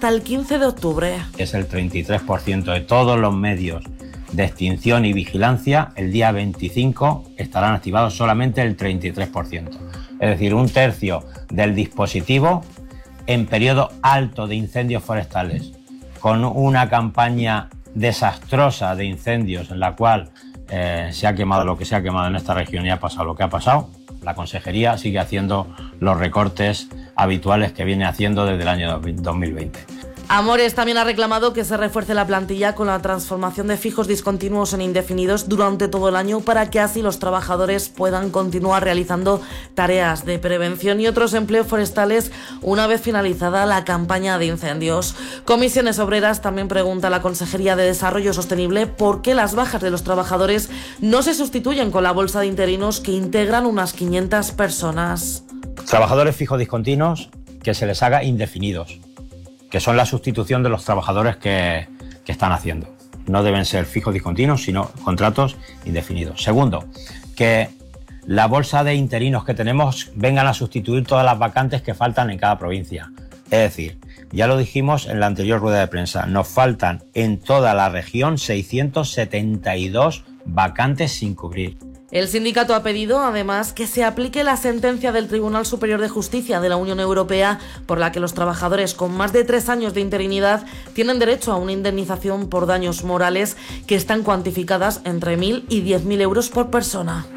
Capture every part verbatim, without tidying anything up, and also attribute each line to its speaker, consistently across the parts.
Speaker 1: hasta el quince de octubre.
Speaker 2: Es el treinta y tres por ciento de todos los medios de extinción y vigilancia. El día veinticinco estarán activados solamente el treinta y tres por ciento. Es decir, un tercio del dispositivo en periodo alto de incendios forestales, con una campaña desastrosa de incendios en la cual eh, se ha quemado lo que se ha quemado en esta región y ha pasado lo que ha pasado. La Consejería sigue haciendo los recortes habituales que viene haciendo desde el año dos mil veinte.
Speaker 1: Amores también ha reclamado que se refuerce la plantilla con la transformación de fijos discontinuos en indefinidos durante todo el año para que así los trabajadores puedan continuar realizando tareas de prevención y otros empleos forestales una vez finalizada la campaña de incendios. Comisiones Obreras también pregunta a la Consejería de Desarrollo Sostenible por qué las bajas de los trabajadores no se sustituyen con la bolsa de interinos que integran unas quinientas personas.
Speaker 2: Trabajadores fijos discontinuos que se les haga indefinidos, que son la sustitución de los trabajadores que, que están haciendo. No deben ser fijos discontinuos, sino contratos indefinidos. Segundo, que la bolsa de interinos que tenemos vengan a sustituir todas las vacantes que faltan en cada provincia. Es decir, ya lo dijimos en la anterior rueda de prensa, nos faltan en toda la región seiscientas setenta y dos vacantes sin cubrir.
Speaker 1: El sindicato ha pedido, además, que se aplique la sentencia del Tribunal Superior de Justicia de la Unión Europea por la que los trabajadores con más de tres años de interinidad tienen derecho a una indemnización por daños morales que están cuantificadas entre mil y diez mil euros por persona.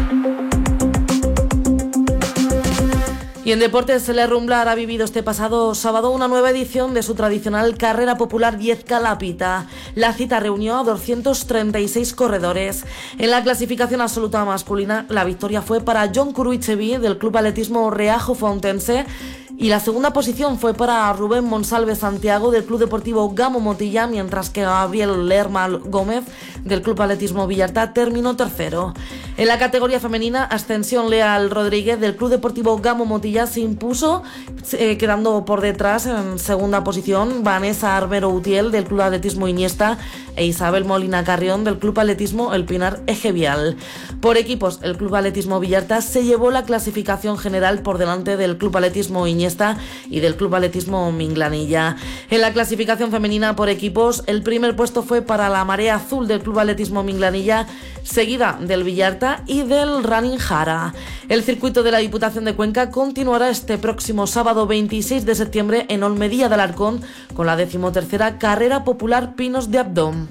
Speaker 1: Y en deportes, el Rumblar ha vivido este pasado sábado una nueva edición de su tradicional Carrera Popular diez K Lápita. La cita reunió a doscientos treinta y seis corredores. En la clasificación absoluta masculina, la victoria fue para John Curuichevi del Club Atletismo Reajo Fontense y la segunda posición fue para Rubén Monsalve Santiago del Club Deportivo Gamo Motilla, mientras que Gabriel Lerma Gómez del Club Atletismo Villarta terminó tercero. En la categoría femenina, Ascensión Leal Rodríguez del Club Deportivo Gamo Motilla se impuso, eh, quedando por detrás en segunda posición Vanessa Armero Utiel del Club Atletismo Iniesta e Isabel Molina Carrión del Club Atletismo El Pinar Eje Vial. Por equipos, el Club Atletismo Villarta se llevó la clasificación general por delante del Club Atletismo Iniesta y del Club Atletismo Minglanilla. En la clasificación femenina por equipos, el primer puesto fue para la Marea Azul del Club Atletismo Minglanilla, seguida del Villarta y del Running Jara. El circuito de la Diputación de Cuenca continuará este próximo sábado veintiséis de septiembre en Olmedilla de Alarcón con la decimotercera Carrera Popular Pinos de Abdón.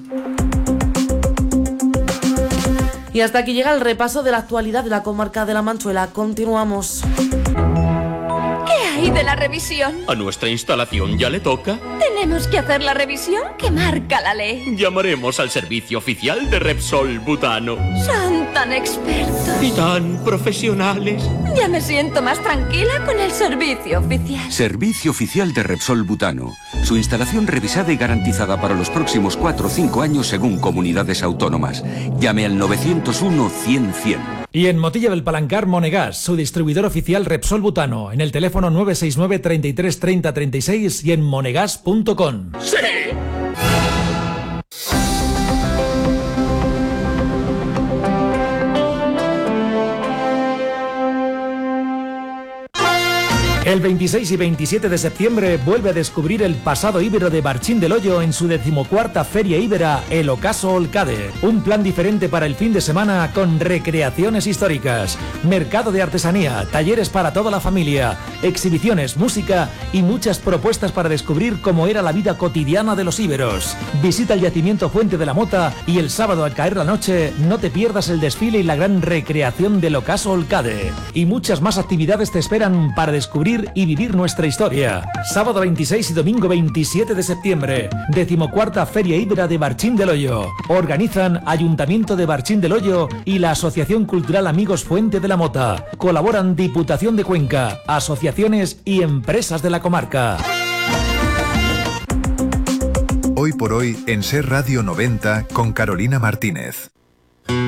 Speaker 1: Y hasta aquí llega el repaso de la actualidad de la comarca de La Manchuela. Continuamos.
Speaker 3: ¿Qué hay de la revisión?
Speaker 4: ¿A nuestra instalación ya le toca?
Speaker 3: ¿Tenemos que hacer la revisión que marca la ley?
Speaker 4: Llamaremos al servicio oficial de Repsol Butano.
Speaker 3: Son tan expertos
Speaker 4: y tan profesionales.
Speaker 3: Ya me siento más tranquila con el servicio oficial.
Speaker 5: Servicio oficial de Repsol Butano. Su instalación revisada y garantizada para los próximos cuatro o cinco años según comunidades autónomas. Llame al novecientos uno cien cien.
Speaker 6: Y en Motilla del Palancar, Monegas, su distribuidor oficial Repsol Butano, en el teléfono nueve seis nueve, treinta y tres, treinta, treinta y seis y en monegas punto com.
Speaker 4: ¡Sí!
Speaker 6: El veintiséis y veintisiete de septiembre vuelve a descubrir el pasado íbero de Barchín del Hoyo en su decimocuarta Feria Íbera, el Ocaso Olcade. Un plan diferente para el fin de semana con recreaciones históricas, mercado de artesanía, talleres para toda la familia, exhibiciones, música y muchas propuestas para descubrir cómo era la vida cotidiana de los íberos. Visita el yacimiento Fuente de la Mota y el sábado al caer la noche no te pierdas el desfile y la gran recreación del Ocaso Olcade. Y muchas más actividades te esperan para descubrir y vivir nuestra historia. Sábado veintiséis y domingo veintisiete de septiembre, decimocuarta Feria Íbera de Barchín del Hoyo. Organizan Ayuntamiento de Barchín del Hoyo y la Asociación Cultural Amigos Fuente de la Mota. Colaboran Diputación de Cuenca, asociaciones y empresas de la comarca.
Speaker 7: Hoy por hoy en Ser Radio noventa con Carolina Martínez.